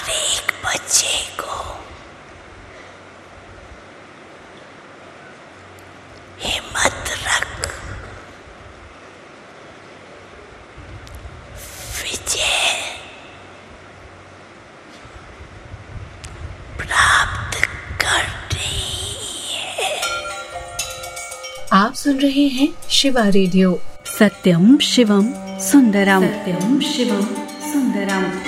हर एक बच्चे को हिम्मत रख, विजय प्राप्त करनी है। आप सुन रहे हैं शिवा रेडियो। सत्यम शिवम सुंदरम, सत्यम शिवम सुंदरम।